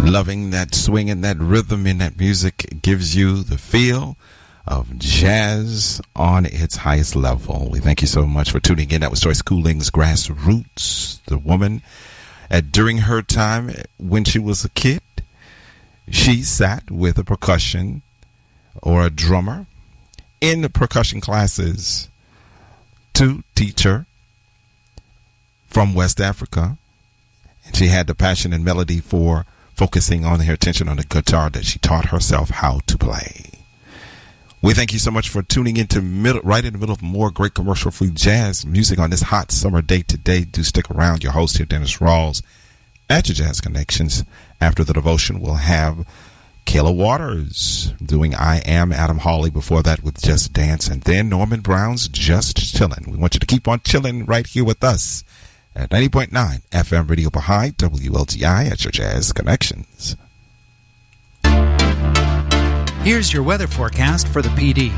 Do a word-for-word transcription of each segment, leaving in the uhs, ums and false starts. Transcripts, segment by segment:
Loving that swing and that rhythm in that music gives you the feel of jazz on its highest level. We thank you so much for tuning in. That was Joyce Cooling's Grassroots. The woman, at, during her time when she was a kid, she sat with a percussion or a drummer in the percussion classes to teach her from West Africa. And she had the passion and melody for focusing on her attention on the guitar that she taught herself how to play. We thank you so much for tuning into middle, right in the middle of more great commercial-free jazz music on this hot summer day today. Do stick around. Your host here, Dennis Rawls, at your Jazz Connections. After the devotion, we'll have Kayla Waters doing I Am Adam Hawley. Before that with Just Dance. And then Norman Brown's Just Chillin'. We want you to keep on chilling right here with us at ninety point nine F M Radio Baha'i, W L T I at your Jazz Connections. Here's your weather forecast for the P D.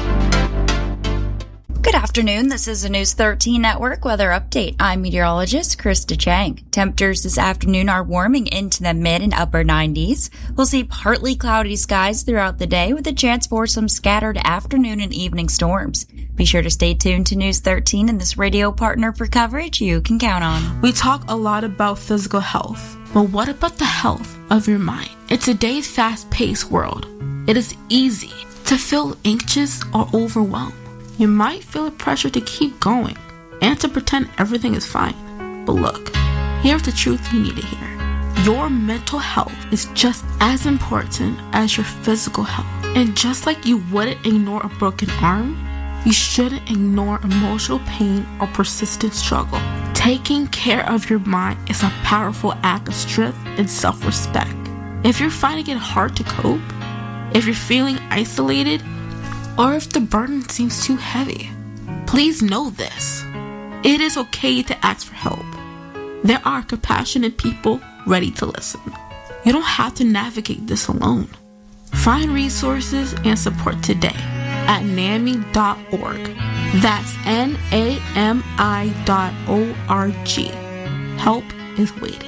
Good afternoon. This is the News thirteen Network Weather Update. I'm meteorologist Krista Chang. Temperatures this afternoon are warming into the mid and upper nineties. We'll see partly cloudy skies throughout the day with a chance for some scattered afternoon and evening storms. Be sure to stay tuned to News thirteen and this radio partner for coverage you can count on. We talk a lot about physical health, but what about the health of your mind? In today's fast-paced world, it is easy to feel anxious or overwhelmed. You might feel a pressure to keep going and to pretend everything is fine. But look, here's the truth you need to hear. Your mental health is just as important as your physical health. And just like you wouldn't ignore a broken arm, you shouldn't ignore emotional pain or persistent struggle. Taking care of your mind is a powerful act of strength and self-respect. If you're finding it hard to cope, if you're feeling isolated, or if the burden seems too heavy, please know this. It is okay to ask for help. There are compassionate people ready to listen. You don't have to navigate this alone. Find resources and support today at N A M I dot org. That's N A M I dot O R G. Help is waiting.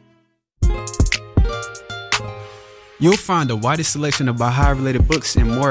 You'll find the widest selection of Baha'i-related books and more